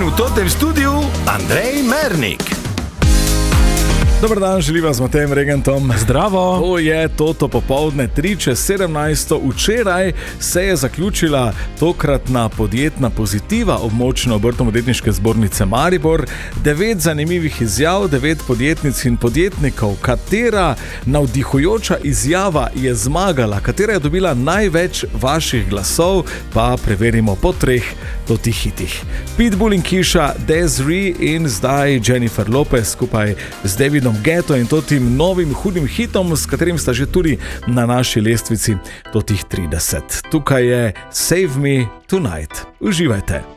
In v tem studiu Andrej Mernik. Dobar dan, želim vas z Matejem Regentom. Zdravo. To je Toto popoldne 3:17. Včeraj se je zaključila tokratna podjetna pozitiva območne obrtno-podjetniške zbornice Maribor. 9 zanimivih izjav, 9 podjetnic in podjetnikov. Katera navdihujoča izjava je zmagala, katera je dobila največ vaših glasov, pa preverimo po 3 totih hitih. Pitbull in Kisha, Desiree in zdaj Jennifer Lopez skupaj z Davidom Guetto in totim novim hudim hitom, s katerim sta že tudi na naši lestvici totih 30. Tukaj je Save Me Tonight. Uživajte.